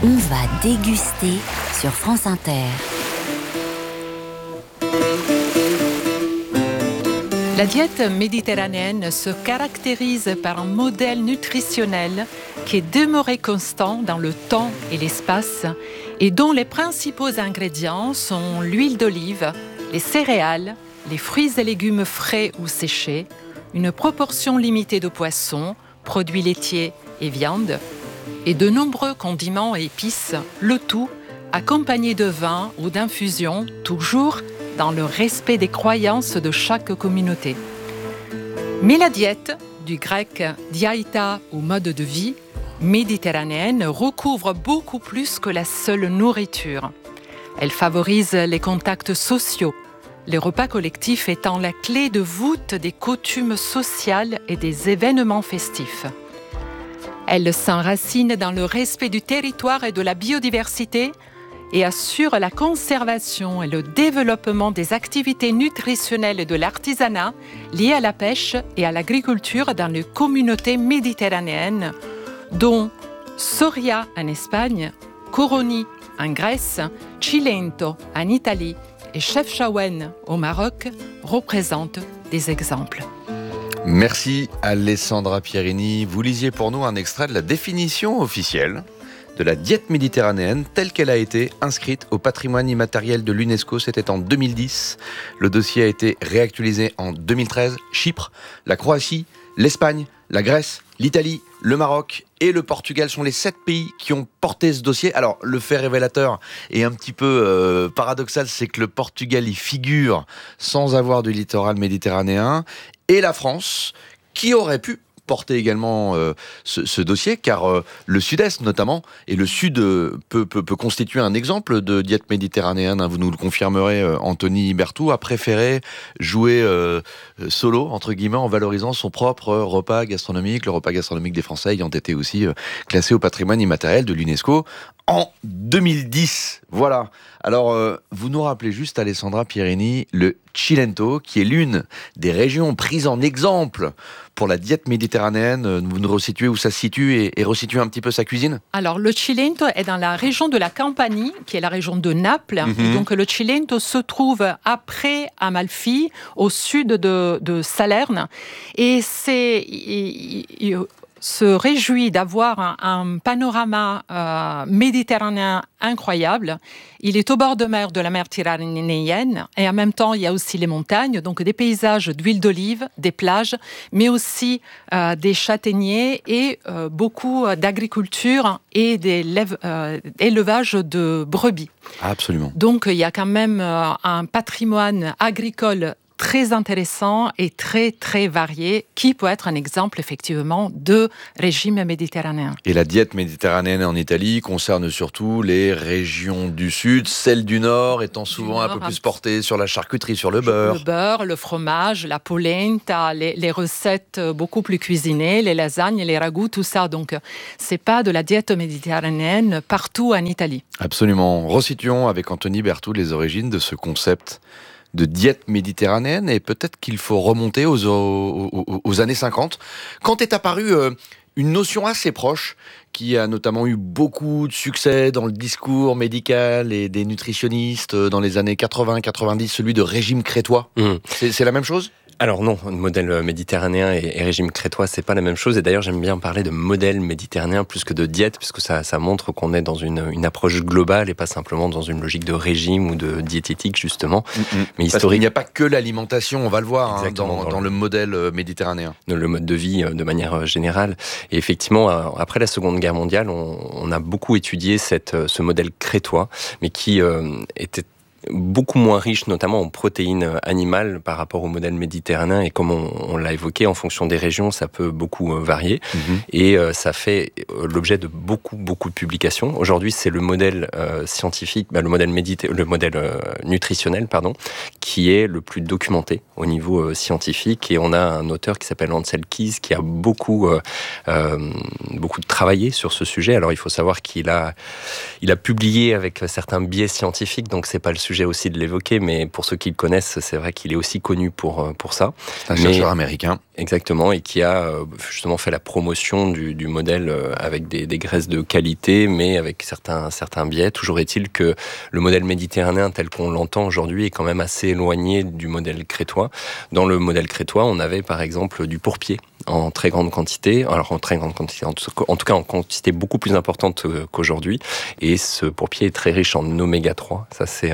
On va déguster sur France Inter. La diète méditerranéenne se caractérise par un modèle nutritionnel qui est demeuré constant dans le temps et l'espace et dont les principaux ingrédients sont l'huile d'olive, les céréales, les fruits et légumes frais ou séchés, une proportion limitée de poissons, produits laitiers et viande, et de nombreux condiments et épices, le tout accompagné de vin ou d'infusion, toujours dans le respect des croyances de chaque communauté. Mais la diète, du grec diaïta ou mode de vie, méditerranéenne, recouvre beaucoup plus que la seule nourriture. Elle favorise les contacts sociaux, les repas collectifs étant la clé de voûte des coutumes sociales et des événements festifs. Elle s'enracine dans le respect du territoire et de la biodiversité et assure la conservation et le développement des activités nutritionnelles et de l'artisanat liées à la pêche et à l'agriculture dans les communautés méditerranéennes, dont Soria en Espagne, Coroni en Grèce, Cilento en Italie et Chefchaouen au Maroc représentent des exemples. Merci Alessandra Pierini. Vous lisiez pour nous un extrait de la définition officielle de la diète méditerranéenne telle qu'elle a été inscrite au patrimoine immatériel de l'UNESCO. C'était en 2010. Le dossier a été réactualisé en 2013. Chypre, la Croatie, l'Espagne, la Grèce, l'Italie, le Maroc et le Portugal sont les 7 pays qui ont porté ce dossier. Alors, le fait révélateur est un petit peu paradoxal, c'est que le Portugal y figure sans avoir du littoral méditerranéen, et la France, qui aurait pu porter également ce dossier, car le sud-est notamment, et le sud peut constituer un exemple de diète méditerranéenne, hein, vous nous le confirmerez, Anthony Berthoud a préféré jouer solo, entre guillemets, en valorisant son propre repas gastronomique, le repas gastronomique des Français ayant été aussi classé au patrimoine immatériel de l'UNESCO en 2010. Voilà. Alors, vous nous rappelez juste, Alessandra Pierini, le Cilento, qui est l'une des régions prises en exemple pour la diète méditerranéenne. Vous nous resituez où ça se situe et resituez un petit peu sa cuisine ? Alors, le Cilento est dans la région de la Campanie, qui est la région de Naples. Et donc, le Cilento se trouve après Amalfi, au sud de Salerne. Et il se réjouit d'avoir un panorama méditerranéen incroyable. Il est au bord de mer de la mer Tyrrhénienne et en même temps, il y a aussi les montagnes, donc des paysages d'huile d'olive, des plages, mais aussi des châtaigniers et beaucoup d'agriculture et d'élevage de brebis. Absolument. Donc, il y a quand même un patrimoine agricole très intéressant et très, très varié, qui peut être un exemple, effectivement, de régime méditerranéen. Et la diète méditerranéenne en Italie concerne surtout les régions du sud, celles du nord étant souvent un peu plus portées sur la charcuterie, sur le beurre. Le beurre, le fromage, la polenta, les recettes beaucoup plus cuisinées, les lasagnes, les ragoûts, tout ça. Donc, c'est pas de la diète méditerranéenne partout en Italie. Absolument. Resituons avec Anthony Berthoud les origines de ce concept de diète méditerranéenne, et peut-être qu'il faut remonter aux années 50, quand est apparue une notion assez proche, qui a notamment eu beaucoup de succès dans le discours médical et des nutritionnistes dans les années 80-90, celui de régime crétois. C'est la même chose ? Alors non, modèle méditerranéen et régime crétois, c'est pas la même chose. Et d'ailleurs, j'aime bien parler de modèle méditerranéen plus que de diète, puisque ça montre qu'on est dans une approche globale et pas simplement dans une logique de régime ou de diététique, justement. Mais parce qu'il n'y a pas que l'alimentation, on va le voir, dans le modèle méditerranéen. Le mode de vie de manière générale. Et effectivement, après la Seconde Guerre mondiale, on a beaucoup étudié ce modèle crétois, mais qui était beaucoup moins riche, notamment en protéines animales par rapport au modèle méditerranéen. Et comme on l'a évoqué, en fonction des régions, ça peut beaucoup varier. Et ça fait l'objet de beaucoup de publications. Aujourd'hui, c'est le modèle scientifique, le modèle nutritionnel, qui est le plus documenté au niveau scientifique. Et on a un auteur qui s'appelle Ancel Keys, qui a beaucoup travaillé sur ce sujet. Alors, il faut savoir qu'il a publié avec certains biais scientifiques, donc c'est pas le sujet sujet aussi de l'évoquer, mais pour ceux qui le connaissent, c'est vrai qu'il est aussi connu pour ça. C'est un chercheur américain. Exactement, et qui a justement fait la promotion du modèle avec des graisses de qualité, mais avec certains biais. Toujours est-il que le modèle méditerranéen tel qu'on l'entend aujourd'hui est quand même assez éloigné du modèle crétois. Dans le modèle crétois, on avait par exemple du pourpier en très grande quantité, en tout cas en quantité beaucoup plus importante qu'aujourd'hui, et ce pourpier est très riche en oméga 3. Ça, c'est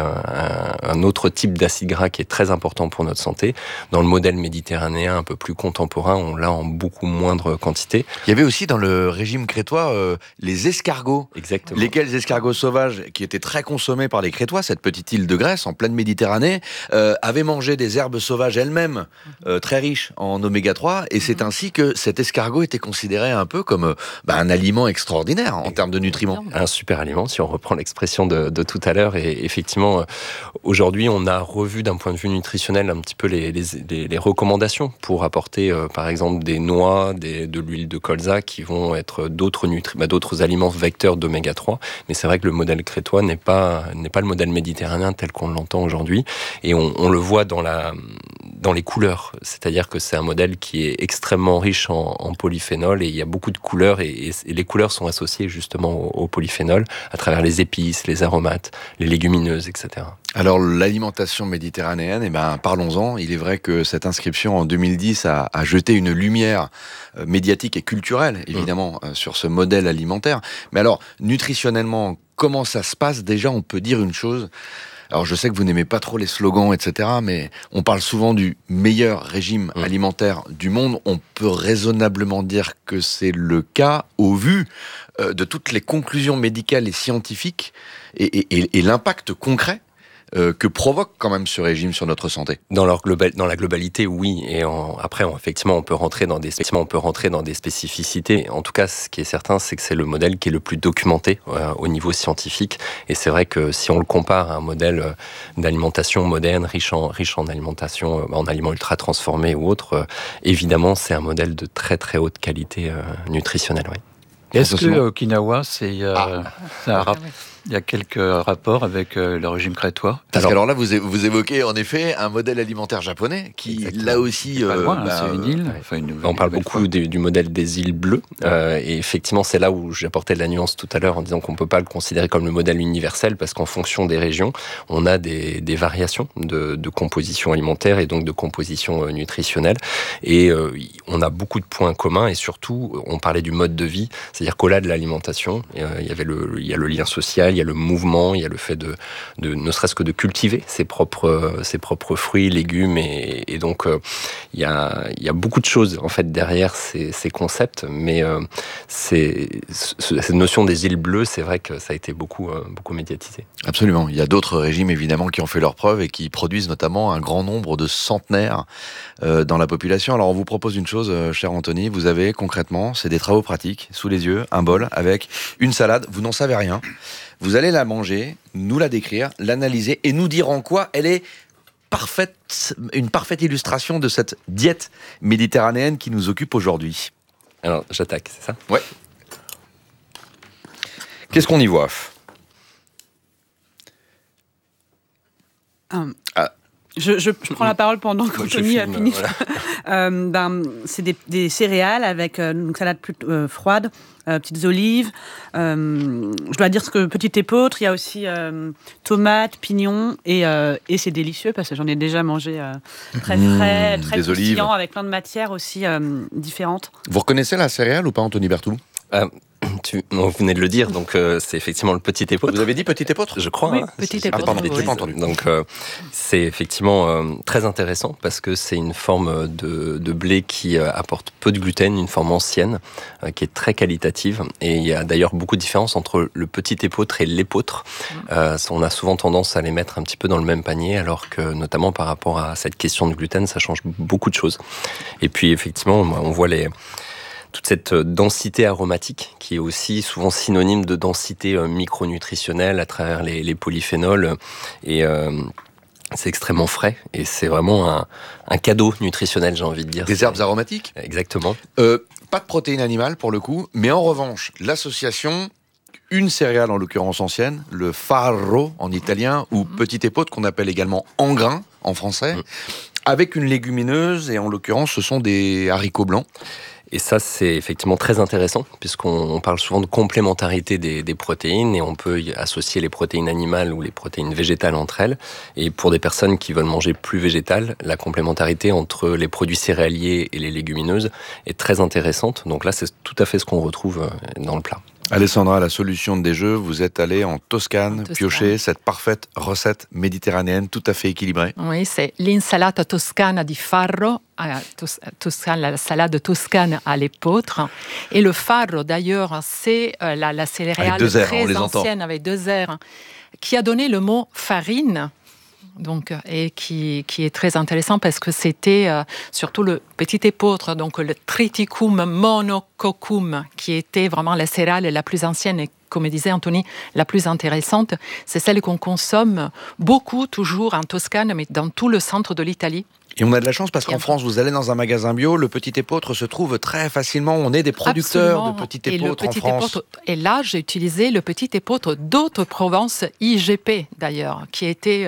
un autre type d'acide gras qui est très important pour notre santé. Dans le modèle méditerranéen un peu plus contemporain, on l'a en beaucoup moindre quantité. Il y avait aussi dans le régime crétois les escargots. Exactement. Lesquels escargots sauvages, qui étaient très consommés par les Crétois, cette petite île de Grèce en pleine Méditerranée, avaient mangé des herbes sauvages elles-mêmes très riches en oméga 3, et c'est ainsi que cet escargot était considéré un peu comme un aliment extraordinaire en termes de nutriments. Un super aliment, si on reprend l'expression de tout à l'heure. Et effectivement, aujourd'hui, on a revu d'un point de vue nutritionnel un petit peu les recommandations pour apporter, par exemple, des noix, de l'huile de colza, qui vont être d'autres aliments vecteurs d'oméga 3. Mais c'est vrai que le modèle crétois n'est pas le modèle méditerranéen tel qu'on l'entend aujourd'hui. Et on le voit dans les couleurs. C'est-à-dire que c'est un modèle qui est extrêmement riche en polyphénol, et il y a beaucoup de couleurs, et les couleurs sont associées justement au polyphénol à travers les épices, les aromates, les légumineuses, etc. Alors l'alimentation méditerranéenne, parlons-en. Il est vrai que cette inscription en 2010 a jeté une lumière médiatique et culturelle, évidemment, sur ce modèle alimentaire. Mais alors, nutritionnellement, comment ça se passe? Déjà, on peut dire une chose. Alors je sais que vous n'aimez pas trop les slogans, etc., mais on parle souvent du meilleur régime alimentaire du monde. On peut raisonnablement dire que c'est le cas au vu de toutes les conclusions médicales et scientifiques et l'impact concret que provoque quand même ce régime sur notre santé. Dans la globalité, oui. Et après, effectivement, on peut rentrer dans des spécificités. En tout cas, ce qui est certain, c'est que c'est le modèle qui est le plus documenté au niveau scientifique. Et c'est vrai que si on le compare à un modèle d'alimentation moderne, riche en alimentation, en aliments ultra transformés ou autres, évidemment, c'est un modèle de très très haute qualité nutritionnelle. Oui. Est-ce que Okinawa, il y a quelques rapports avec le régime crétois? Parce qu'alors là, vous évoquez en effet un modèle alimentaire japonais qui, là aussi... Pas loin, c'est une île. On parle beaucoup du modèle des îles bleues. Et effectivement, c'est là où j'apportais de la nuance tout à l'heure en disant qu'on ne peut pas le considérer comme le modèle universel, parce qu'en fonction des régions, on a des variations de composition alimentaire et donc de composition nutritionnelle. Et on a beaucoup de points communs, et surtout, on parlait du mode de vie. C'est-à-dire qu'au-delà de l'alimentation, il y a le lien social, il y a le mouvement, il y a le fait de ne serait-ce que de cultiver ses propres fruits, légumes, et donc il y a beaucoup de choses en fait derrière ces concepts, mais cette notion des îles bleues, c'est vrai que ça a été beaucoup médiatisé. Absolument. Il y a d'autres régimes évidemment qui ont fait leurs preuves et qui produisent notamment un grand nombre de centenaires dans la population. Alors on vous propose une chose, cher Anthony, vous avez concrètement, c'est des travaux pratiques, sous les yeux, un bol avec une salade, vous n'en savez rien. Vous allez la manger, nous la décrire, l'analyser et nous dire en quoi elle est une parfaite illustration de cette diète méditerranéenne qui nous occupe aujourd'hui. Alors, j'attaque, c'est ça ? Ouais. Qu'est-ce qu'on y voit ? Je prends la parole pendant qu'Anthony a fini. Voilà. C'est des céréales avec une salade plus froide, petites olives. Je dois dire que petite épeautre, il y a aussi tomates, pignons, et c'est délicieux parce que j'en ai déjà mangé très frais, très croustillant, avec plein de matières aussi différentes. Vous reconnaissez la céréale ou pas, Anthony Berthoud ? Vous venez de le dire, donc c'est effectivement le petit épeautre. Vous avez dit petit épeautre ? Je crois. Oui, petit épeautre. Pardon, oui. j'ai pas entendu. Donc c'est effectivement très intéressant parce que c'est une forme de blé qui apporte peu de gluten, une forme ancienne qui est très qualitative. Et il y a d'ailleurs beaucoup de différences entre le petit épeautre et l'épeautre. On a souvent tendance à les mettre un petit peu dans le même panier, alors que notamment par rapport à cette question de gluten, ça change beaucoup de choses. Et puis effectivement, on voit toute cette densité aromatique qui est aussi souvent synonyme de densité micronutritionnelle à travers les polyphénols, et c'est extrêmement frais et c'est vraiment un cadeau nutritionnel, j'ai envie de dire. Des herbes aromatiques ? Exactement. Pas de protéines animales pour le coup, mais en revanche, l'association une céréale, en l'occurrence ancienne, le farro en italien, ou petite épeautre qu'on appelle également engrain en français, avec une légumineuse, et en l'occurrence ce sont des haricots blancs. Et ça, c'est effectivement très intéressant, puisqu'on parle souvent de complémentarité des protéines, et on peut y associer les protéines animales ou les protéines végétales entre elles. Et pour des personnes qui veulent manger plus végétal, la complémentarité entre les produits céréaliers et les légumineuses est très intéressante. Donc là, c'est tout à fait ce qu'on retrouve dans le plat. Alessandra, la solution des jeux, vous êtes allée en Toscane, piocher cette parfaite recette méditerranéenne tout à fait équilibrée. Oui, c'est l'insalata toscana di farro, la salade toscane à l'épeautre. Et le farro, d'ailleurs, c'est la céréale très ancienne avec 2 R, qui a donné le mot farine. Donc, et qui est très intéressant parce que c'était surtout le petit épeautre, donc le Triticum monococcum, qui était vraiment la céréale la plus ancienne et, comme disait Anthony, la plus intéressante. C'est celle qu'on consomme beaucoup, toujours en Toscane, mais dans tout le centre de l'Italie. Et on a de la chance parce qu'en France, vous allez dans un magasin bio, le petit épeautre se trouve très facilement. On est des producteurs de petit épeautre en France. Et là, j'ai utilisé le petit épeautre d'Haute-Provence, IGP d'ailleurs, qui était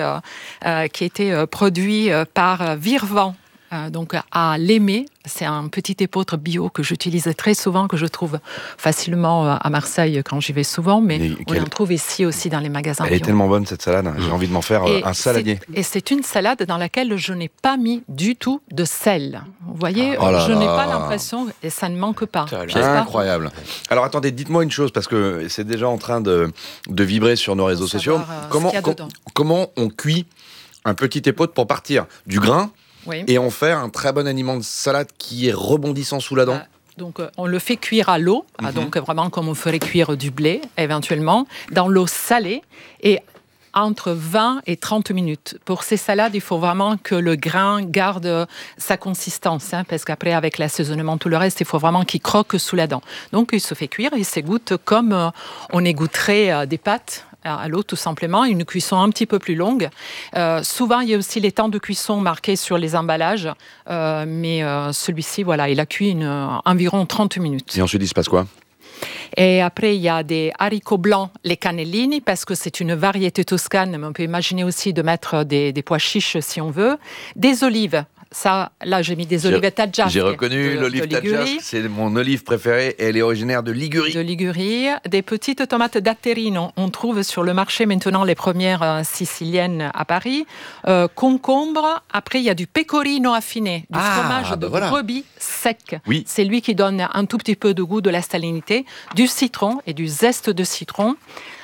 produit par Virvan. Donc à l'Aimé, c'est un petit épeautre bio que j'utilise très souvent, que je trouve facilement à Marseille quand j'y vais souvent, mais on en trouve ici aussi dans les magasins bio. Elle est tellement bonne cette salade, j'ai envie de m'en faire un saladier. Et c'est une salade dans laquelle je n'ai pas mis du tout de sel. Vous voyez, je n'ai pas l'impression, et ça ne manque pas. Incroyable. Alors attendez, dites-moi une chose, parce que c'est déjà en train de vibrer sur nos réseaux sociaux. Comment on cuit un petit épeautre pour partir du grain et en faire un très bon aliment de salade qui est rebondissant sous la dent? Donc, on le fait cuire à l'eau, donc vraiment comme on ferait cuire du blé, éventuellement, dans l'eau salée, et entre 20 et 30 minutes. Pour ces salades, il faut vraiment que le grain garde sa consistance, parce qu'après, avec l'assaisonnement, tout le reste, il faut vraiment qu'il croque sous la dent. Donc, il se fait cuire, il s'égoutte comme on égouttrait des pâtes à l'eau, tout simplement, une cuisson un petit peu plus longue. Souvent, il y a aussi les temps de cuisson marqués sur les emballages, mais celui-ci, voilà, il a cuit environ 30 minutes. Et ensuite, il se passe quoi ? Et après, il y a des haricots blancs, les cannellini, parce que c'est une variété toscane, mais on peut imaginer aussi de mettre des pois chiches si on veut, des olives. Ça, là, j'ai mis des olives Tadjasque. J'ai reconnu l'olive Tadjasque, c'est mon olive préférée, et elle est originaire de Ligurie. De Ligurie. Des petites tomates datterino, on trouve sur le marché maintenant les premières siciliennes à Paris. Concombre, après il y a du pecorino affiné, du fromage de brebis sec. Oui. C'est lui qui donne un tout petit peu de goût, de la salinité, du citron et du zeste de citron,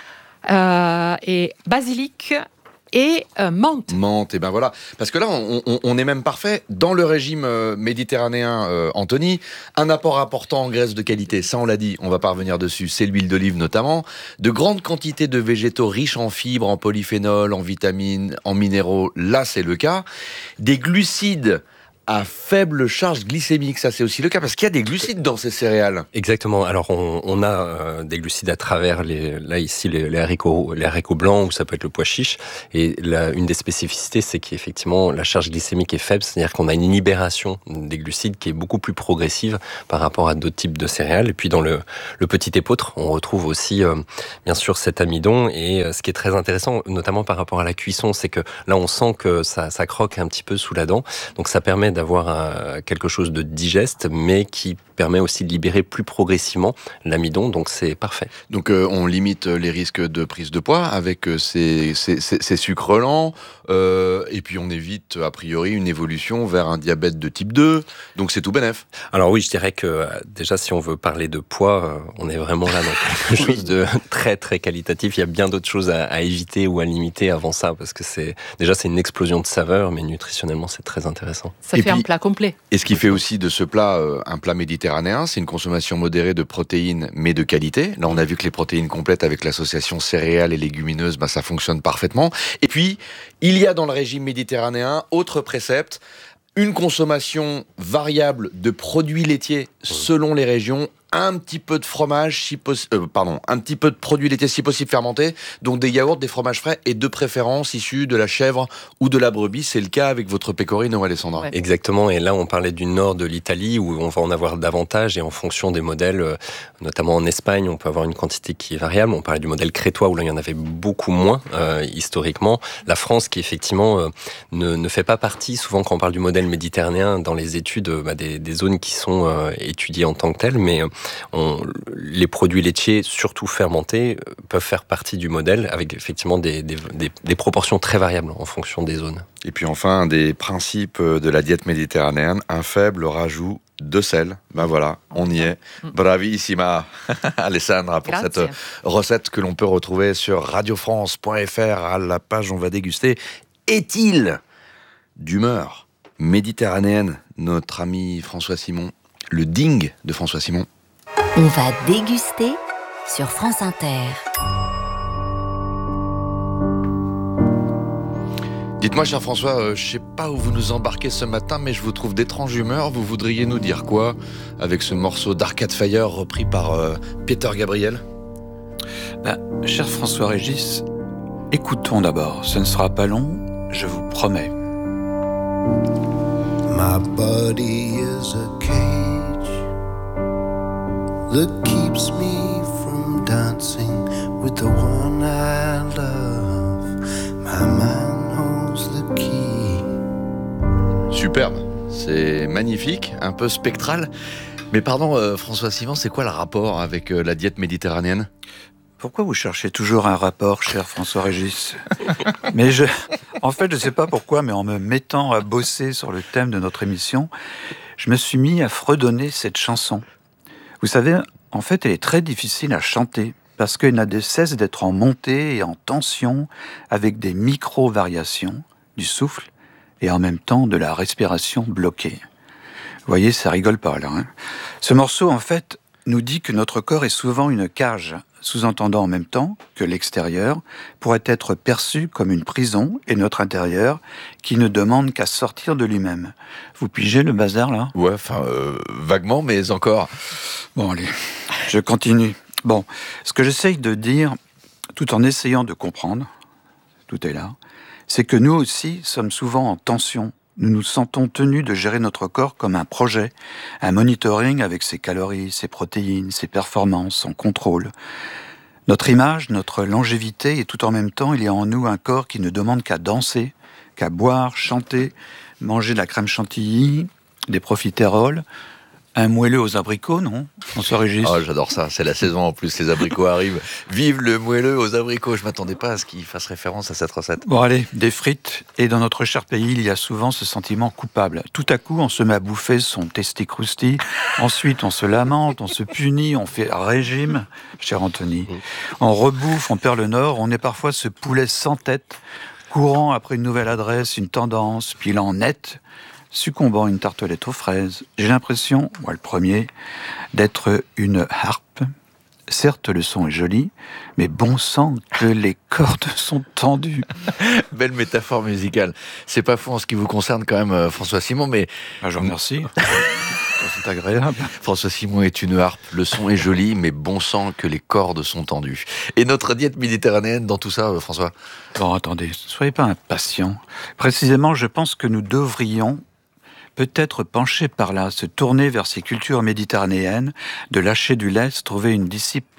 et basilic, et menthe. Menthe, et ben voilà. Parce que là, on est même parfait. Dans le régime méditerranéen, Anthony, un apport important en graisse de qualité, ça on l'a dit, on va pas revenir dessus, c'est l'huile d'olive notamment. De grandes quantités de végétaux riches en fibres, en polyphénol, en vitamines, en minéraux, là c'est le cas. Des glucides à faible charge glycémique, ça c'est aussi le cas, parce qu'il y a des glucides dans ces céréales. Exactement, alors on a des glucides à travers les haricots blancs, ou ça peut être le pois chiche, et une des spécificités, c'est qu'effectivement la charge glycémique est faible, c'est-à-dire qu'on a une libération des glucides qui est beaucoup plus progressive par rapport à d'autres types de céréales. Et puis dans le petit épeautre, on retrouve aussi bien sûr cet amidon, et ce qui est très intéressant, notamment par rapport à la cuisson, c'est que là on sent que ça croque un petit peu sous la dent, donc ça permet d'avoir quelque chose de digeste, mais qui permet aussi de libérer plus progressivement l'amidon, donc c'est parfait. Donc on limite les risques de prise de poids avec ces sucres lents, et puis on évite a priori une évolution vers un diabète de type 2, donc c'est tout bénef. Alors oui, je dirais que déjà si on veut parler de poids, on est vraiment là dans quelque chose de très très qualitatif. Il y a bien d'autres choses à éviter ou à limiter avant ça, parce que c'est une explosion de saveurs, mais nutritionnellement c'est très intéressant. Ça fait un plat complet. Et ce qui fait aussi de ce plat un plat méditerranéen, c'est une consommation modérée de protéines, mais de qualité. Là, on a vu que les protéines complètes avec l'association céréales et légumineuses, ça fonctionne parfaitement. Et puis, il y a dans le régime méditerranéen, autre précepte, une consommation variable de produits laitiers selon les régions un petit peu de fromage, un petit peu de produits laitiers si possible fermentés, donc des yaourts, des fromages frais et de préférence issus de la chèvre ou de la brebis. C'est le cas avec votre pecorino, Alessandra. Ouais. Exactement, et là on parlait du nord de l'Italie où on va en avoir davantage et en fonction des modèles, notamment en Espagne, on peut avoir une quantité qui est variable. On parlait du modèle crétois où là il y en avait beaucoup moins historiquement. La France qui effectivement ne fait pas partie, souvent quand on parle du modèle méditerranéen dans les études des zones qui sont étudiées en tant que telles, mais les produits laitiers, surtout fermentés, peuvent faire partie du modèle avec effectivement des proportions très variables en fonction des zones. Et puis enfin, un des principes de la diète méditerranéenne, un faible rajout de sel. Ben voilà, on y est. Bravissima, Alessandra, pour Grazie. cette recette que l'on peut retrouver sur radiofrance.fr à la page On va déguster. Est-il d'humeur méditerranéenne, notre ami François Simon, le ding de François Simon? On va déguster sur France Inter. Dites-moi, cher François, je sais pas où vous nous embarquez ce matin, mais je vous trouve d'étrange humeur. Vous voudriez nous dire quoi avec ce morceau d'Arcade Fire repris par Peter Gabriel? Cher François-Régis, écoutons d'abord. Ce ne sera pas long, je vous promets. My body is a cage that keeps me from dancing with the one I love. My mind holds the key. Superbe, c'est magnifique, un peu spectral. Mais pardon, François Simon, c'est quoi le rapport avec la diète méditerranéenne? Pourquoi vous cherchez toujours un rapport, cher François-Régis? Mais en fait, je ne sais pas pourquoi, mais en me mettant à bosser sur le thème de notre émission, je me suis mis à fredonner cette chanson. Vous savez, en fait, elle est très difficile à chanter parce qu'elle n'a de cesse d'être en montée et en tension avec des micro-variations du souffle et en même temps de la respiration bloquée. Vous voyez, ça rigole pas là. Hein. Ce morceau, en fait, nous dit que notre corps est souvent une cage, sous-entendant en même temps que l'extérieur pourrait être perçu comme une prison et notre intérieur qui ne demande qu'à sortir de lui-même. Vous pigez le bazar là ? Ouais, enfin, vaguement, mais encore. Bon, allez, je continue. Bon, ce que j'essaye de dire, tout en essayant de comprendre, tout est là, c'est que nous aussi sommes souvent en tension. Nous nous sentons tenus de gérer notre corps comme un projet, un monitoring avec ses calories, ses protéines, ses performances, son contrôle. Notre image, notre longévité, et tout en même temps, il y a en nous un corps qui ne demande qu'à danser, qu'à boire, chanter, manger de la crème chantilly, des profiteroles, un moelleux aux abricots, non ? François-Régis ? Oh, j'adore ça, c'est la saison en plus, les abricots arrivent. Vive le moelleux aux abricots, je m'attendais pas à ce qu'il fasse référence à cette recette. Bon allez, des frites, et dans notre cher pays, il y a souvent ce sentiment coupable. Tout à coup, on se met à bouffer son testi-crousti, ensuite on se lamente, on se punit, on fait régime, cher Anthony. On rebouffe, on perd le nord, on est parfois ce poulet sans tête, courant après une nouvelle adresse, une tendance, pilant net, succombant à une tartelette aux fraises. J'ai l'impression, moi le premier, d'être une harpe. Certes, le son est joli, mais bon sang que les cordes sont tendues. Belle métaphore musicale. C'est pas faux en ce qui vous concerne quand même, François Simon, mais... Je vous remercie. C'est agréable. François Simon est une harpe, le son est joli, mais bon sang que les cordes sont tendues. Et notre diète méditerranéenne dans tout ça, François ? Bon, attendez, soyez pas impatients. Précisément, je pense que nous devrions peut-être pencher par là, se tourner vers ces cultures méditerranéennes, de lâcher du lest, trouver une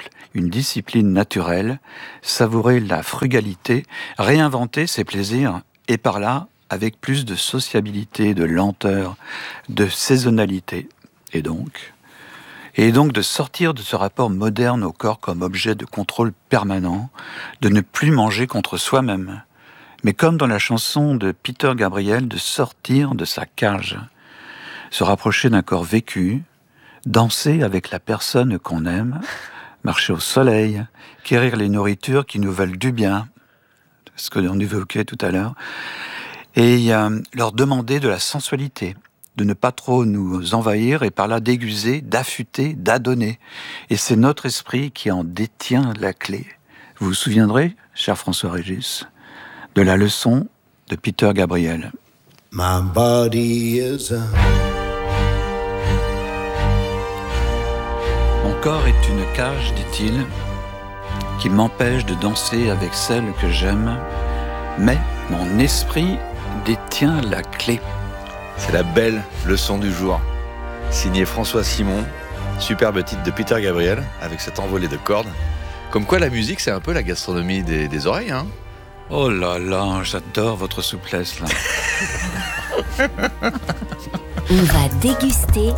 discipline naturelle, savourer la frugalité, réinventer ses plaisirs, et par là, avec plus de sociabilité, de lenteur, de saisonnalité, et donc de sortir de ce rapport moderne au corps comme objet de contrôle permanent, de ne plus manger contre soi-même, mais comme dans la chanson de Peter Gabriel, de sortir de sa cage, se rapprocher d'un corps vécu, danser avec la personne qu'on aime, marcher au soleil, quérir les nourritures qui nous veulent du bien, ce que l'on évoquait tout à l'heure, et leur demander de la sensualité, de ne pas trop nous envahir et par là d'aiguiser, d'affûter, d'adonner. Et c'est notre esprit qui en détient la clé. Vous vous souviendrez, cher François-Régis, de la leçon de Peter Gabriel. My body is a... corps est une cage, dit-il, qui m'empêche de danser avec celle que j'aime, mais mon esprit détient la clé. C'est la belle leçon du jour. Signé François Simon, superbe titre de Peter Gabriel, avec cette envolée de cordes. Comme quoi la musique, c'est un peu la gastronomie des oreilles, hein. Oh là là, j'adore votre souplesse, là. On va déguster.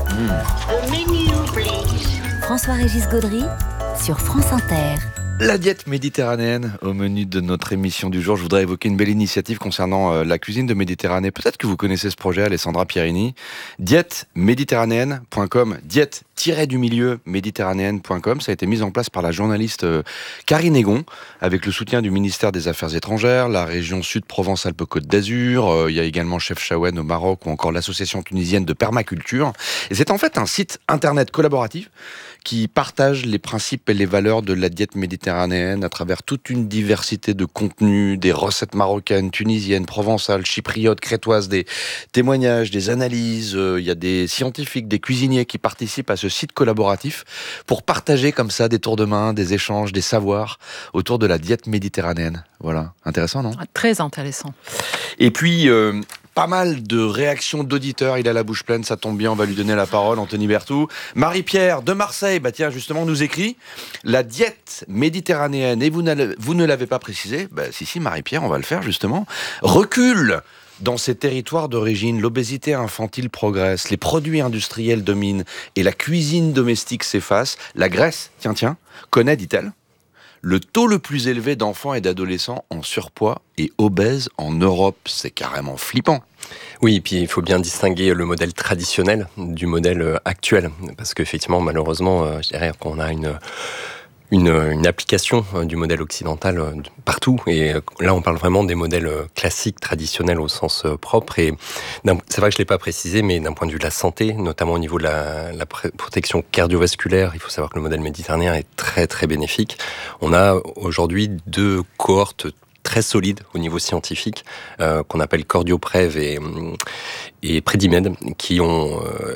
François-Régis Gaudry sur France Inter. La diète méditerranéenne au menu de notre émission du jour. Je voudrais évoquer une belle initiative concernant la cuisine de Méditerranée. Peut-être que vous connaissez ce projet, Alessandra Pierini. Diète-méditerranéenne.com, diète-du-milieu méditerranéenne.com. Ça a été mis en place par la journaliste Karine Egon, avec le soutien du ministère des Affaires étrangères, la région Sud Provence-Alpes-Côte d'Azur. Il y a également Chef Chaouen au Maroc ou encore l'association tunisienne de permaculture. Et c'est en fait un site internet collaboratif qui partage les principes et les valeurs de la diète méditerranéenne à travers toute une diversité de contenus, des recettes marocaines, tunisiennes, provençales, chypriotes, crétoises, des témoignages, des analyses. Il y a des scientifiques, des cuisiniers qui participent à ce site collaboratif pour partager comme ça des tours de main, des échanges, des savoirs autour de la diète méditerranéenne. Voilà, intéressant, non ? Très intéressant. Et puis, pas mal de réactions d'auditeurs. Il a la bouche pleine, ça tombe bien, on va lui donner la parole. Anthony Berthoud. Marie-Pierre de Marseille, bah tiens, justement, nous écrit la diète méditerranéenne, et vous ne l'avez pas précisé. Bah, si, Marie-Pierre, on va le faire justement. Recule dans ces territoires d'origine, l'obésité infantile progresse, les produits industriels dominent et la cuisine domestique s'efface. La Grèce, tiens, connaît, dit-elle, le taux le plus élevé d'enfants et d'adolescents en surpoids et obèses en Europe. C'est carrément flippant. Oui, et puis il faut bien distinguer le modèle traditionnel du modèle actuel. Parce qu'effectivement, malheureusement, je dirais qu'on a une application du modèle occidental partout. Et là, on parle vraiment des modèles classiques, traditionnels au sens propre. Et c'est vrai que je ne l'ai pas précisé, mais d'un point de vue de la santé, notamment au niveau de la protection cardiovasculaire, il faut savoir que le modèle méditerranéen est très, très bénéfique. On a aujourd'hui 2 cohortes très solides au niveau scientifique, qu'on appelle Cordioprev et Predimed, qui ont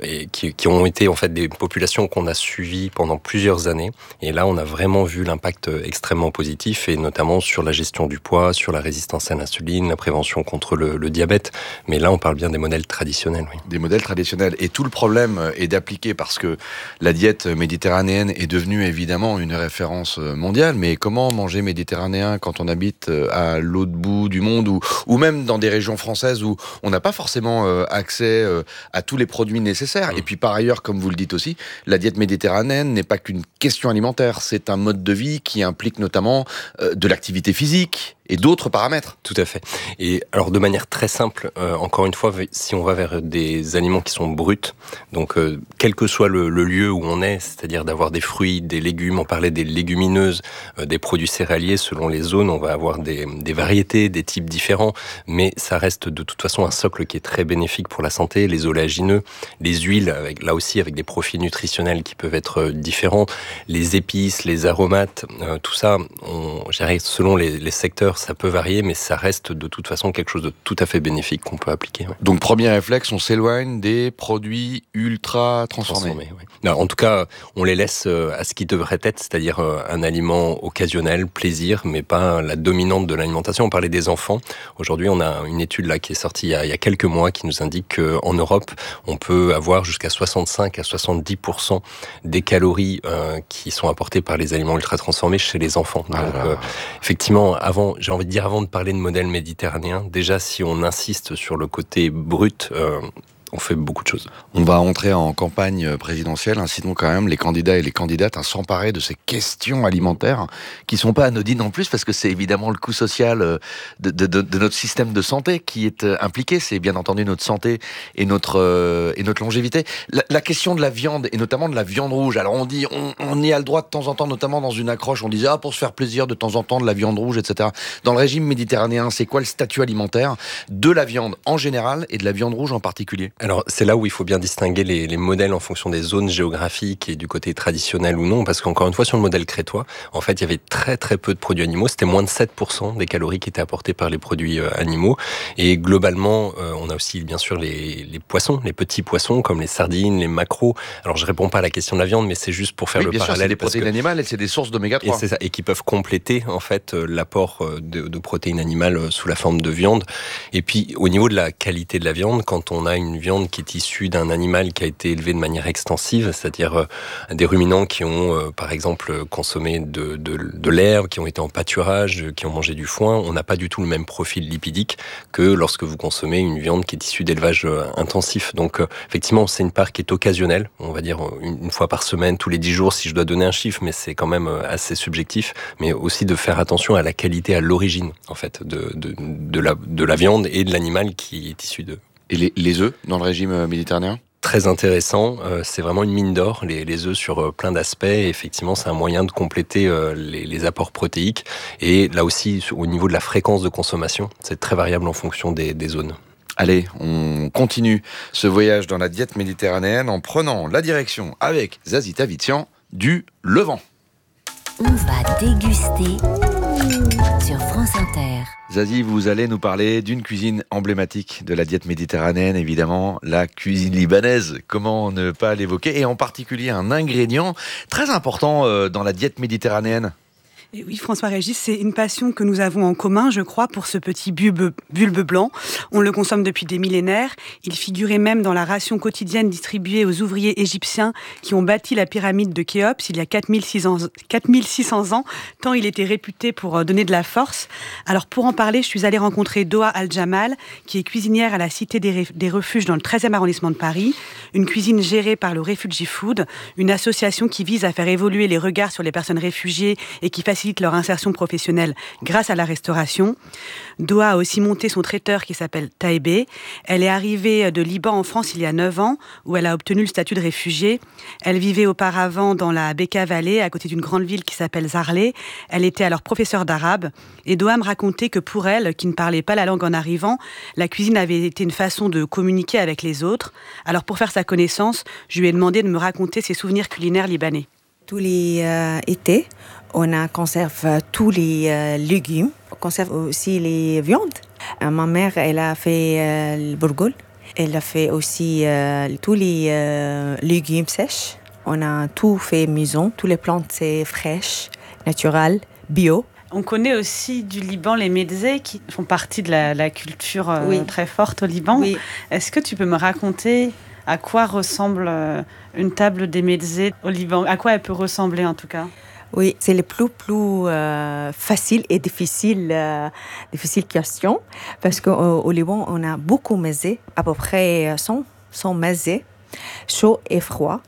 été en fait des populations qu'on a suivies pendant plusieurs années. Et là, on a vraiment vu l'impact extrêmement positif, et notamment sur la gestion du poids, sur la résistance à l'insuline, la prévention contre le diabète. Mais là, on parle bien des modèles traditionnels. Oui. Des modèles traditionnels. Et tout le problème est d'appliquer, parce que la diète méditerranéenne est devenue évidemment une référence mondiale. Mais comment manger méditerranéen quand on habite à l'autre bout du monde, ou même dans des régions françaises où on n'a pas forcément accès à tous les produits nécessaires. Et puis par ailleurs, comme vous le dites aussi, la diète méditerranéenne n'est pas qu'une question alimentaire, c'est un mode de vie qui implique notamment de l'activité physique et d'autres paramètres. Tout à fait. Et alors de manière très simple, encore une fois, si on va vers des aliments qui sont bruts, donc quel que soit le lieu où on est, c'est-à-dire d'avoir des fruits, des légumes, on parlait des légumineuses, des produits céréaliers, selon les zones, on va avoir des variétés, des types différents, mais ça reste de toute façon un socle qui est très bénéfique pour la santé, les oléagineux, les huiles, là aussi avec des profils nutritionnels qui peuvent être différents, les épices, les aromates, tout ça, je dirais, selon les secteurs, ça peut varier, mais ça reste de toute façon quelque chose de tout à fait bénéfique qu'on peut appliquer. Ouais. Donc, premier réflexe, on s'éloigne des produits ultra transformés. Oui. Non, en tout cas, on les laisse à ce qui devrait être, c'est-à-dire un aliment occasionnel, plaisir, mais pas la dominante de l'alimentation. On parlait des enfants. Aujourd'hui, on a une étude là qui est sortie il y a quelques mois qui nous indique qu'en Europe, on peut avoir jusqu'à 65 à 70% des calories qui sont apportées par les aliments ultra transformés chez les enfants. Donc, effectivement, j'ai envie de dire, avant de parler de modèle méditerranéen, déjà, si on insiste sur le côté brut, on fait beaucoup de choses. On va entrer en campagne présidentielle, incitons quand même les candidats et les candidates à s'emparer de ces questions alimentaires qui ne sont pas anodines en plus, parce que c'est évidemment le coût social de notre système de santé qui est impliqué. C'est bien entendu notre santé et notre longévité. La question de la viande, et notamment de la viande rouge. Alors on dit, on y a le droit de temps en temps, notamment dans une accroche, on disait pour se faire plaisir de temps en temps de la viande rouge, etc. Dans le régime méditerranéen, c'est quoi le statut alimentaire de la viande en général et de la viande rouge en particulier ? Alors, c'est là où il faut bien distinguer les modèles en fonction des zones géographiques et du côté traditionnel ou non, parce qu'encore une fois, sur le modèle crétois, en fait, il y avait très très peu de produits animaux. C'était moins de 7% des calories qui étaient apportées par les produits animaux. Et globalement, on a aussi, bien sûr, les poissons, les petits poissons, comme les sardines, les maquereaux. Alors, je réponds pas à la question de la viande, mais c'est juste pour faire le bien parallèle. Sûr, c'est des protéines animales et c'est des sources d'oméga 3. Et c'est ça, et qui peuvent compléter, en fait, l'apport de protéines animales sous la forme de viande. Et puis, au niveau de la qualité de la viande, quand on a une viande qui est issue d'un animal qui a été élevé de manière extensive, c'est-à-dire des ruminants qui ont, par exemple, consommé de l'herbe, qui ont été en pâturage, qui ont mangé du foin, on n'a pas du tout le même profil lipidique que lorsque vous consommez une viande qui est issue d'élevage intensif. Donc, effectivement, c'est une part qui est occasionnelle, on va dire une fois par semaine, tous les 10 jours, si je dois donner un chiffre, mais c'est quand même assez subjectif, mais aussi de faire attention à la qualité, à l'origine, en fait, de la viande et de l'animal qui est issu d'eux. Et les œufs dans le régime méditerranéen ? Très intéressant, c'est vraiment une mine d'or, les œufs sur plein d'aspects, et effectivement c'est un moyen de compléter les apports protéiques, et là aussi au niveau de la fréquence de consommation, c'est très variable en fonction des zones. Allez, on continue ce voyage dans la diète méditerranéenne en prenant la direction avec Zazie Tavitian du Levant. On va déguster sur France Inter. Zazie, vous allez nous parler d'une cuisine emblématique de la diète méditerranéenne, évidemment, la cuisine libanaise. Comment ne pas l'évoquer ? Et en particulier un ingrédient très important dans la diète méditerranéenne. Et oui, François-Régis, c'est une passion que nous avons en commun, je crois, pour ce petit bulbe blanc. On le consomme depuis des millénaires. Il figurait même dans la ration quotidienne distribuée aux ouvriers égyptiens qui ont bâti la pyramide de Khéops il y a 4600 ans, tant il était réputé pour donner de la force. Alors pour en parler, je suis allée rencontrer Doha Al-Jamal, qui est cuisinière à la Cité des Refuges dans le 13e arrondissement de Paris, une cuisine gérée par le Refugee Food, une association qui vise à faire évoluer les regards sur les personnes réfugiées et qui facilite leur insertion professionnelle grâce à la restauration. Doha a aussi monté son traiteur qui s'appelle Taïbé. Elle est arrivée de Liban en France il y a 9 ans, où elle a obtenu le statut de réfugiée. Elle vivait auparavant dans la Bekaa Valley, à côté d'une grande ville qui s'appelle Zarlé. Elle était alors professeure d'arabe. Et Doha me racontait que pour elle, qui ne parlait pas la langue en arrivant, la cuisine avait été une façon de communiquer avec les autres. Alors pour faire sa connaissance, je lui ai demandé de me raconter ses souvenirs culinaires libanais. Tous les étés, on conserve tous les légumes. On conserve aussi les viandes. Ma mère, elle a fait le bourgoul. Elle a fait aussi tous les légumes sèches. On a tout fait maison. Toutes les plantes, c'est fraîches, naturelles, bio. On connaît aussi du Liban les mezzés qui font partie de la culture très forte au Liban. Oui. Est-ce que tu peux me raconter à quoi ressemble une table des mezzés au Liban ? À quoi elle peut ressembler en tout cas ? Oui, c'est le plus facile et difficile question parce qu'au Liban, on a beaucoup de mezzés, à peu près 100 mezzés, chauds et froids.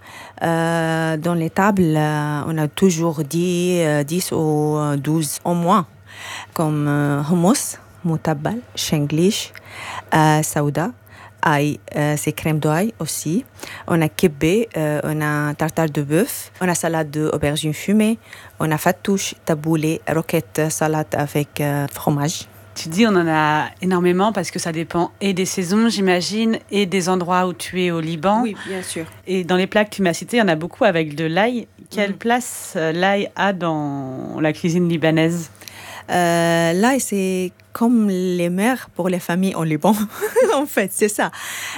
Dans les tables, on a toujours 10 ou 12 au moins, comme hummus, moutabal, shenglish, saouda. Ail, c'est crème d'ail aussi. On a kebé, on a tartare de bœuf, on a salade d'aubergine fumée, on a fattouche, taboulé, roquette, salade avec fromage. Tu dis on en a énormément parce que ça dépend et des saisons, j'imagine, et des endroits où tu es au Liban. Oui, bien sûr. Et dans les plats que tu m'as cités, il y en a beaucoup avec de l'ail. Quelle place l'ail a dans la cuisine libanaise ? L'ail, c'est comme les mères pour les familles en Liban. En fait, c'est ça.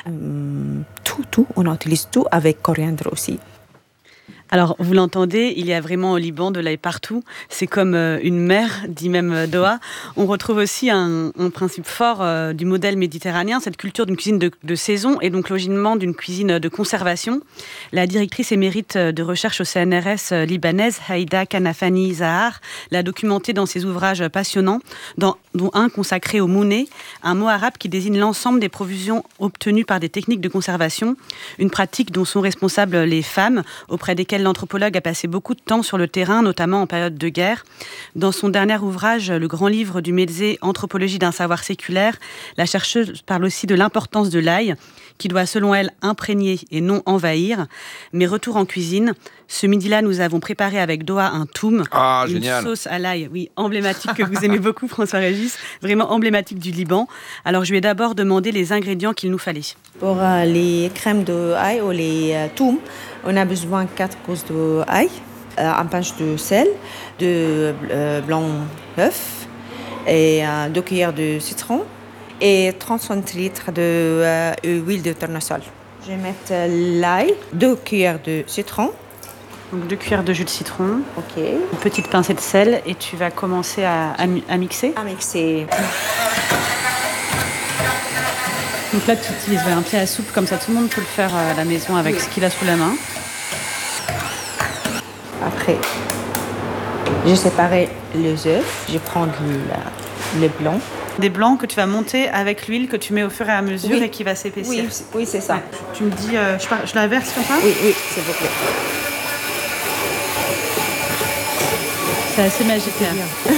Tout, on utilise tout avec coriandre aussi. Alors, vous l'entendez, il y a vraiment au Liban de l'ail partout. C'est comme une mer, dit même Doha. On retrouve aussi un principe fort du modèle méditerranéen, cette culture d'une cuisine de saison et donc logiquement d'une cuisine de conservation. La directrice émérite de recherche au CNRS libanaise, Haïda Kanafani Zahar, l'a documenté dans ses ouvrages passionnants, dont un consacré au mouné, un mot arabe qui désigne l'ensemble des provisions obtenues par des techniques de conservation, une pratique dont sont responsables les femmes, auprès desquelles l'anthropologue a passé beaucoup de temps sur le terrain, notamment en période de guerre. Dans son dernier ouvrage, le grand livre du Mezzé, Anthropologie d'un savoir séculaire, la chercheuse parle aussi de l'importance de l'ail, qui doit, selon elle, imprégner et non envahir. Mais retour en cuisine, Ce midi-là, nous avons préparé avec Doha un toum, une génial. sauce à l'ail, oui, emblématique que vous aimez beaucoup, François-Régis, vraiment emblématique du Liban. Alors, je lui ai d'abord demandé les ingrédients qu'il nous fallait. Pour les crèmes d'ail ou les toums, on a besoin de 4 gousses d'ail, un pinche de sel, de blanc d'œuf et 2 cuillères de citron et 30 centilitres d'huile de tournesol. Je vais mettre l'ail, 2 cuillères de citron. Donc 2 cuillères de jus de citron, Ok. une petite pincée de sel et tu vas commencer à mixer. À mixer. Donc là, tu utilises un pied à soupe, comme ça tout le monde peut le faire à la maison avec ce qu'il a sous la main. Après, j'ai séparé les œufs. Je prends le blanc. Des blancs que tu vas monter avec l'huile que tu mets au fur et à mesure Oui. et qui va s'épaissir. Oui, c'est ça. Ouais. Tu me dis, je la verse comme ça ? Oui, s'il vous plaît. C'est assez magique. Hein.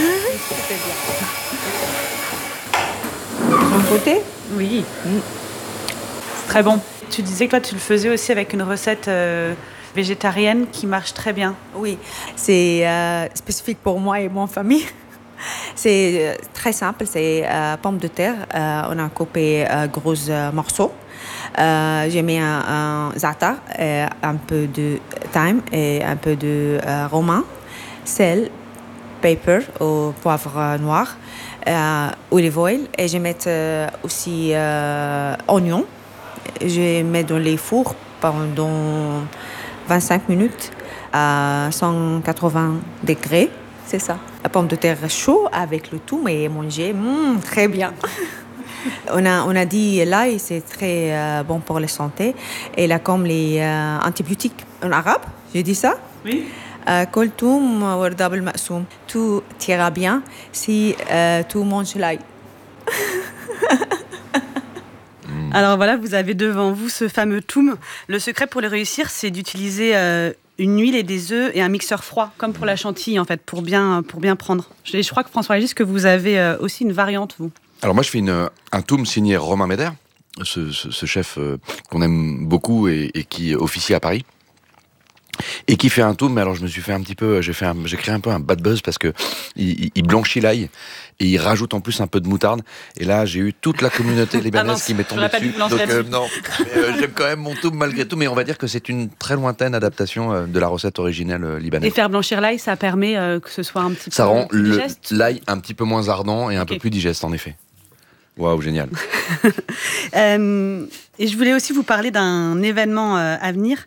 Mon côté. Oui. C'est très bon. Tu disais que toi, tu le faisais aussi avec une recette végétarienne qui marche très bien. Oui, c'est spécifique pour moi et mon famille. C'est très simple, c'est pommes de terre. On a coupé gros morceaux. J'ai mis un za'atar, un peu de thyme et un peu de romain, sel, pepper ou poivre noir, olive oil. Et je mets aussi oignon. Je mets dans les fours pendant 25 minutes à 180 degrés. C'est ça. La pomme de terre chaude avec le tout, mais manger très bien. On a dit l'ail, c'est très bon pour la santé. Et là, comme les antibiotiques en arabe, j'ai dit ça. Oui. Koltoum warda bil maqsoum. Tout ira bien si tu manges l'ail. Alors voilà, vous avez devant vous ce fameux toum. Le secret pour le réussir, c'est d'utiliser une huile et des œufs et un mixeur froid, comme pour la chantilly en fait, pour bien prendre. Je crois que François-Régis, que vous avez aussi une variante, vous. Alors moi, je fais un toum signé Romain Meder, ce chef qu'on aime beaucoup et qui officie à Paris. Et qui fait un toum, mais alors je me suis fait un petit peu, j'ai créé un peu un bad buzz parce que il blanchit l'ail et il rajoute en plus un peu de moutarde. Et là, j'ai eu toute la communauté libanaise qui m'est tombée dessus. Donc non, j'aime quand même mon toum malgré tout, mais on va dire que c'est une très lointaine adaptation de la recette originelle libanaise. Et faire blanchir l'ail, ça permet que ce soit un petit peu ça rend plus digeste. l'ail un petit peu moins ardent et un peu plus digeste en effet. Waouh, génial. Et je voulais aussi vous parler d'un événement à venir.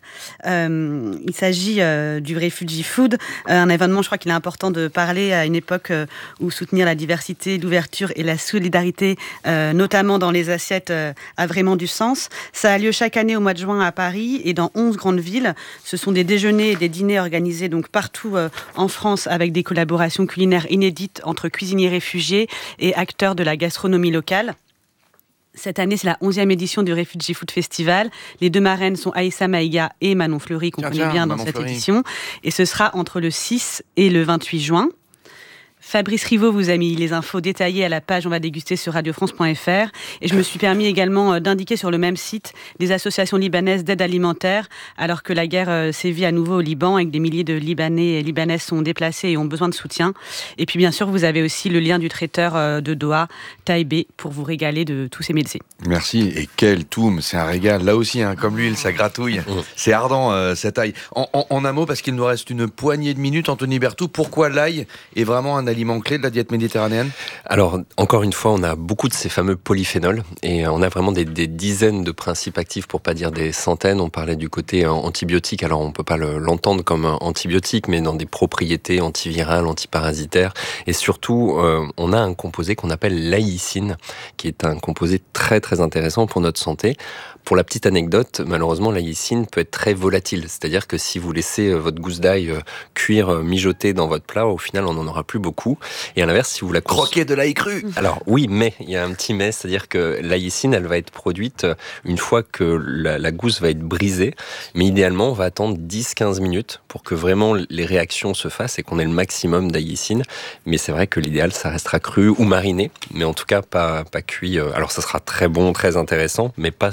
Il s'agit du Refugee Food, un événement, je crois qu'il est important de parler à une époque où soutenir la diversité, l'ouverture et la solidarité, notamment dans les assiettes, a vraiment du sens. Ça a lieu chaque année au mois de juin à Paris et dans 11 grandes villes. Ce sont des déjeuners et des dîners organisés donc partout en France avec des collaborations culinaires inédites entre cuisiniers réfugiés et acteurs de la gastronomie locale. Cette année, c'est la 11e édition du Refugee Food Festival. Les deux marraines sont Aïssa Maïga et Manon Fleury, qu'on connaît bien dans cette édition. Et ce sera entre le 6 et le 28 juin. Fabrice Rivaud vous a mis les infos détaillées à la page On va déguster sur radiofrance.fr. Et je me suis permis également d'indiquer sur le même site des associations libanaises d'aide alimentaire, alors que la guerre sévit à nouveau au Liban et que des milliers de Libanais et Libanaises sont déplacés et ont besoin de soutien. Et puis bien sûr, vous avez aussi le lien du traiteur de Doha, Taïbé, pour vous régaler de tous ces médecins. Merci. Et quel toum, c'est un régal. Là aussi, comme l'huile, ça gratouille. C'est ardent, cet ail. En un mot, parce qu'il nous reste une poignée de minutes, Anthony Berthoud, pourquoi l'ail est vraiment un aliment clé de la diète méditerranéenne? Alors, encore une fois, on a beaucoup de ces fameux polyphénols et on a vraiment des dizaines de principes actifs, pour pas dire des centaines. On parlait du côté antibiotique, alors on peut pas l'entendre comme un antibiotique, mais dans des propriétés antivirales, antiparasitaires. Et surtout, on a un composé qu'on appelle l'aïcine, qui est un composé très très intéressant pour notre santé. Pour la petite anecdote, malheureusement, l'aïcine peut être très volatile. C'est-à-dire que si vous laissez votre gousse d'ail cuire, mijoter dans votre plat, au final, on n'en aura plus beaucoup. Et à l'inverse, si vous la croquez de l'ail cru. Alors oui, mais il y a un petit mais, c'est-à-dire que l'aïcine, elle va être produite une fois que la gousse va être brisée. Mais idéalement, on va attendre 10-15 minutes pour que vraiment les réactions se fassent et qu'on ait le maximum d'aïcine. Mais c'est vrai que l'idéal, ça restera cru ou mariné, mais en tout cas pas cuit. Alors ça sera très bon, très intéressant, mais pas sur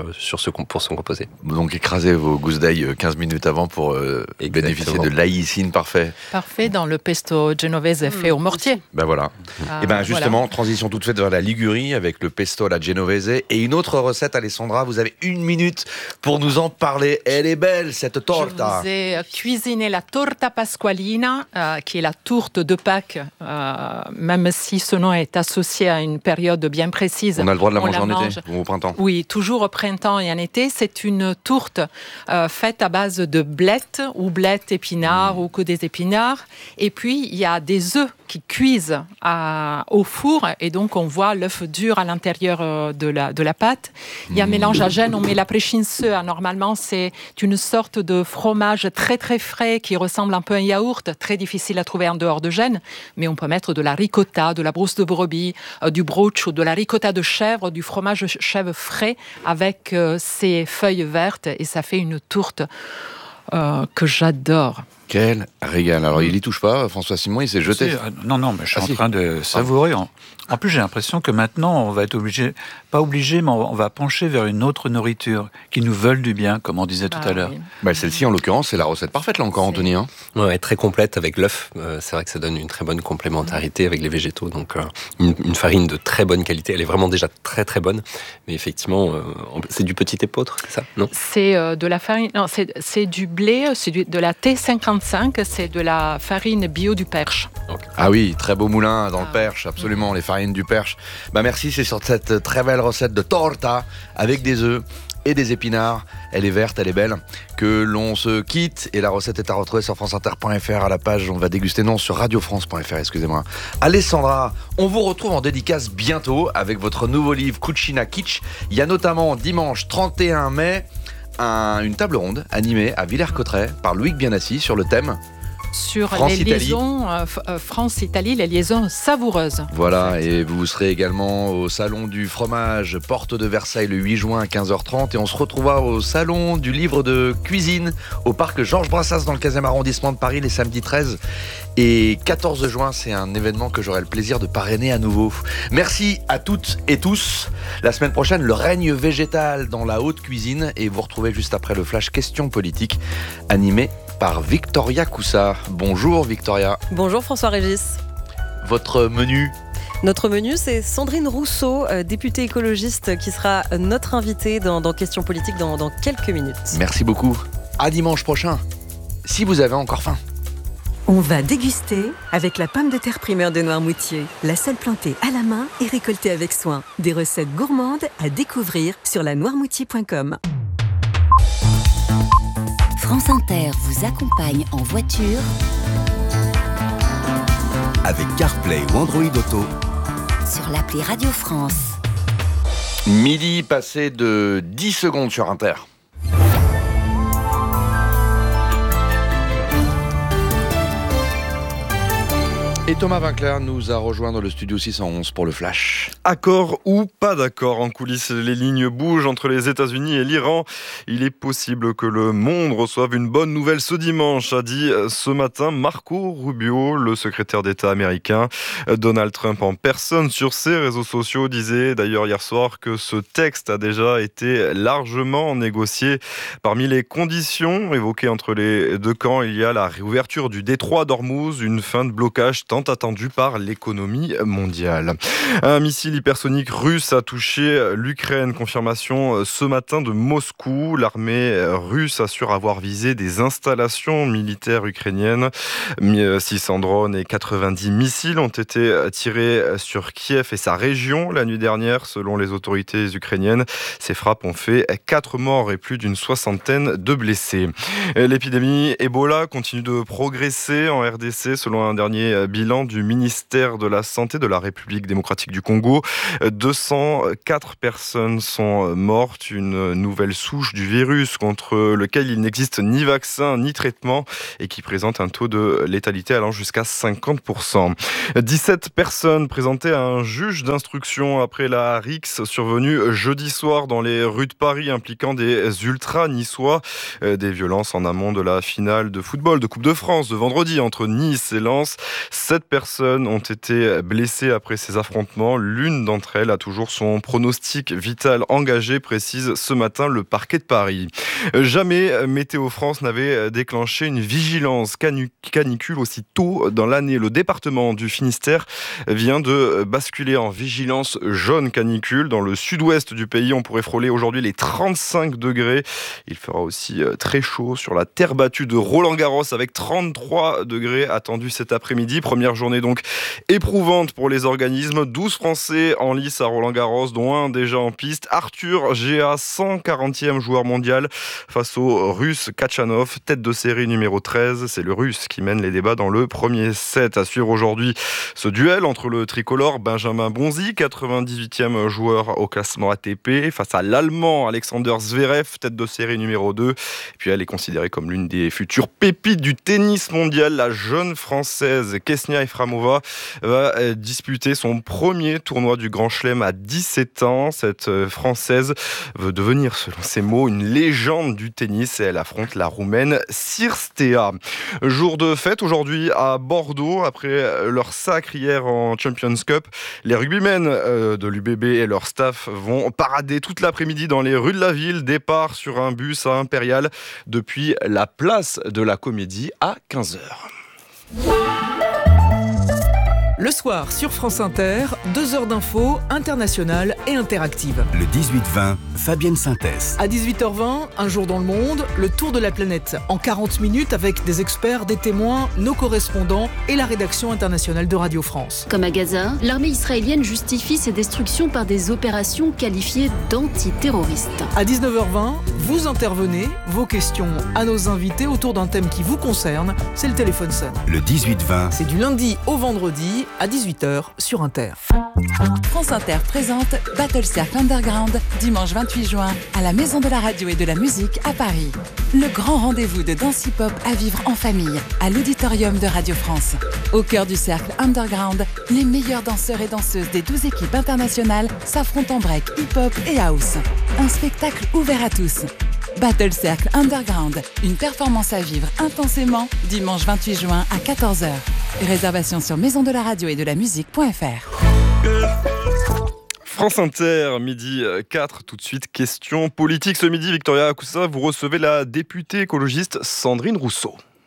pour son composé. Donc écrasez vos gousses d'ail 15 minutes avant pour bénéficier de l'aïcine parfait. Parfait dans le pesto genovese fait au mortier. Ben voilà. Et ben justement, voilà. transition toute faite vers la Ligurie avec le pesto alla genovese et une autre recette, Alessandra. Vous avez 1 minute pour nous en parler. Elle est belle cette torta. Je vous ai cuisiné la torta pasqualina, qui est la tourte de Pâques, même si ce nom est associé à une période bien précise. On a le droit de la manger en été ou au printemps? Oui, toujours au printemps et en été. C'est une tourte faite à base de blettes ou blettes épinards ou que des épinards. Et puis, il y a des œufs qui cuisent au four et donc on voit l'œuf dur à l'intérieur de la pâte. Il y a un mélange à gêne, on met la préchinseux. Normalement, c'est une sorte de fromage très très frais qui ressemble un peu à un yaourt, très difficile à trouver en dehors de Gênes, mais on peut mettre de la ricotta, de la brousse de brebis, du broach ou de la ricotta de chèvre, du fromage chèvre frais avec ses feuilles vertes et ça fait une tourte que j'adore. Quel régal. Alors, il y touche pas, François Simon, il s'est jeté. Non, mais je suis en train de savourer. En plus, j'ai l'impression que maintenant, on va être pas obligé, mais on va pencher vers une autre nourriture qui nous veulent du bien, comme on disait tout à l'heure. Oui. Bah, celle-ci, en l'occurrence, c'est la recette parfaite, là encore, Anthony. Hein. Ouais, très complète avec l'œuf. C'est vrai que ça donne une très bonne complémentarité avec les végétaux. Donc, une farine de très bonne qualité. Elle est vraiment déjà très très bonne. Mais effectivement, c'est du petit épeautre, c'est ça? Non? C'est de la farine. Non, c'est du blé. C'est de la T55. C'est de la farine bio du Perche. Okay. Ah oui, très beau moulin dans le Perche, absolument, les farines du Perche. Bah merci, c'est sur cette très belle recette de torta avec des œufs et des épinards. Elle est verte, elle est belle, que l'on se quitte. Et la recette est à retrouver sur franceinter.fr à la page On va déguster, non, sur radiofrance.fr, excusez-moi. Alessandra, on vous retrouve en dédicace bientôt avec votre nouveau livre Cucina Kitsch. Il y a notamment dimanche 31 mai une table ronde animée à Villers-Cotterêts par Loïc Bienassi sur le thème sur France-Italie. Les liaisons France-Italie, les liaisons savoureuses. Voilà, et vous serez également au Salon du fromage, porte de Versailles, le 8 juin à 15h30. Et on se retrouvera au Salon du livre de cuisine au parc Georges Brassens dans le 15e arrondissement de Paris les samedis 13 et 14 juin. C'est un événement que j'aurai le plaisir de parrainer à nouveau. Merci à toutes et tous. La semaine prochaine, le règne végétal dans la haute cuisine. Et vous retrouvez juste après le flash questions politiques animé par Victoria Coussa. Bonjour Victoria. Bonjour François-Régis. Votre menu? Notre menu, c'est Sandrine Rousseau, députée écologiste, qui sera notre invitée dans Questions politiques dans quelques minutes. Merci beaucoup. À dimanche prochain, si vous avez encore faim. On va déguster avec la pomme de terre primeur de Noirmoutier. La seule plantée à la main et récoltée avec soin. Des recettes gourmandes à découvrir sur lanoirmoutier.com. France Inter vous accompagne en voiture avec CarPlay ou Android Auto sur l'appli Radio France. Midi passé de 10 secondes sur Inter. Et Thomas Vinclair nous a rejoint dans le studio 611 pour le Flash. Accord ou pas d'accord, en coulisses, les lignes bougent entre les États-Unis et l'Iran. Il est possible que le monde reçoive une bonne nouvelle ce dimanche, a dit ce matin Marco Rubio, le secrétaire d'État américain. Donald Trump en personne sur ses réseaux sociaux disait d'ailleurs hier soir que ce texte a déjà été largement négocié. Parmi les conditions évoquées entre les deux camps, il y a la réouverture du détroit d'Ormuz, une fin de blocage attendu par l'économie mondiale. Un missile hypersonique russe a touché l'Ukraine. Confirmation ce matin de Moscou. L'armée russe assure avoir visé des installations militaires ukrainiennes. 600 drones et 90 missiles ont été tirés sur Kiev et sa région la nuit dernière, selon les autorités ukrainiennes. Ces frappes ont fait 4 morts et plus d'une soixantaine de blessés. L'épidémie Ebola continue de progresser en RDC, selon un dernier bilan du ministère de la Santé de la République démocratique du Congo. 204 personnes sont mortes, une nouvelle souche du virus contre lequel il n'existe ni vaccin ni traitement et qui présente un taux de létalité allant jusqu'à 50%. 17 personnes présentées à un juge d'instruction après la rixe survenue jeudi soir dans les rues de Paris impliquant des ultras niçois. Des violences en amont de la finale de football de Coupe de France de vendredi entre Nice et Lens. 7 personnes ont été blessées après ces affrontements. L'une d'entre elles a toujours son pronostic vital engagé, précise ce matin le parquet de Paris. Jamais Météo France n'avait déclenché une vigilance canicule aussi tôt dans l'année. Le département du Finistère vient de basculer en vigilance jaune canicule. Dans le sud-ouest du pays, on pourrait frôler aujourd'hui les 35 degrés. Il fera aussi très chaud sur la terre battue de Roland-Garros avec 33 degrés attendus cet après-midi. Première journée donc éprouvante pour les organismes. 12 Français en lice à Roland-Garros, dont un déjà en piste. Arthur Géa, 140e joueur mondial face au Russe Kachanov, tête de série numéro 13. C'est le Russe qui mène les débats dans le premier set. À suivre aujourd'hui ce duel entre le tricolore Benjamin Bonzi, 98e joueur au classement ATP, face à l'Allemand Alexander Zverev, tête de série numéro 2. Et puis elle est considérée comme l'une des futures pépites du tennis mondial. La jeune Française Ksenia Eframova va disputer son premier tournoi du Grand Chelem à 17 ans. Cette Française veut devenir, selon ses mots, une légende du tennis et elle affronte la Roumaine Cirstea. Jour de fête aujourd'hui à Bordeaux. Après leur sacre hier en Champions Cup, les rugbymen de l'UBB et leur staff vont parader toute l'après-midi dans les rues de la ville. Départ sur un bus à Impérial depuis la place de la Comédie à 15h. Le soir, sur France Inter, 2 heures d'infos internationales et interactives. Le 18-20, Fabienne Synthèse. À 18h20, Un jour dans le monde, le tour de la planète en 40 minutes avec des experts, des témoins, nos correspondants et la rédaction internationale de Radio France. Comme à Gaza, l'armée israélienne justifie ses destructions par des opérations qualifiées d'antiterroristes. À 19h20, vous intervenez, vos questions à nos invités autour d'un thème qui vous concerne, c'est le téléphone sonne. Le 18-20, c'est du lundi au vendredi à 18h sur Inter. France Inter présente Battle Circle Underground, dimanche 28 juin, à la Maison de la Radio et de la Musique à Paris. Le grand rendez-vous de danse hip-hop à vivre en famille, à l'auditorium de Radio France. Au cœur du cercle Underground, les meilleurs danseurs et danseuses des 12 équipes internationales s'affrontent en break, hip-hop et house. Un spectacle ouvert à tous. Battle Circle Underground, une performance à vivre intensément, dimanche 28 juin à 14h. Réservation sur maisondelaradio et de la musique.fr. France Inter, midi 4, tout de suite, question politique. Ce midi, Victoria Akoussa, vous recevez la députée écologiste Sandrine Rousseau.